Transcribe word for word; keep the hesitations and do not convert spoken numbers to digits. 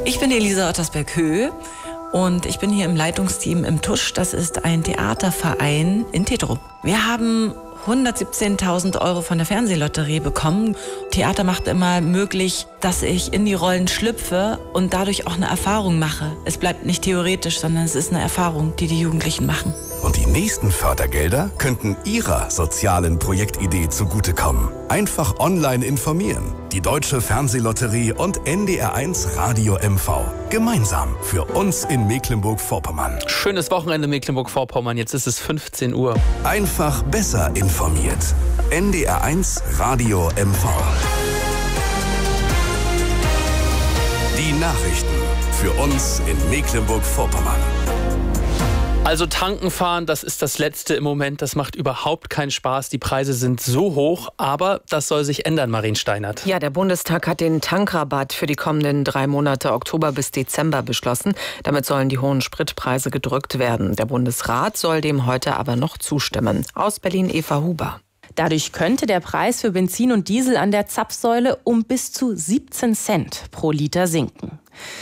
Ich bin Elisa Ottersberg-Höh und ich bin hier im Leitungsteam im Tusch. Das ist ein Theaterverein in Tetro. Wir haben hundertsiebzehntausend Euro von der Fernsehlotterie bekommen. Theater macht immer möglich, dass ich in die Rollen schlüpfe und dadurch auch eine Erfahrung mache. Es bleibt nicht theoretisch, sondern es ist eine Erfahrung, die die Jugendlichen machen. Und die nächsten Fördergelder könnten Ihrer sozialen Projektidee zugutekommen. Einfach online informieren. Die Deutsche Fernsehlotterie und N D R eins Radio M V. Gemeinsam für uns in Mecklenburg-Vorpommern. Schönes Wochenende Mecklenburg-Vorpommern. Jetzt ist es fünfzehn Uhr. Einfach besser informiert. N D R eins Radio M V. Die Nachrichten für uns in Mecklenburg-Vorpommern. Also tanken fahren, das ist das Letzte im Moment. Das macht überhaupt keinen Spaß. Die Preise sind so hoch, aber das soll sich ändern, Marien Steinert. Ja, der Bundestag hat den Tankrabatt für die kommenden drei Monate Oktober bis Dezember beschlossen. Damit sollen die hohen Spritpreise gedrückt werden. Der Bundesrat soll dem heute aber noch zustimmen. Aus Berlin Eva Huber. Dadurch könnte der Preis für Benzin und Diesel an der Zapfsäule um bis zu siebzehn Cent pro Liter sinken.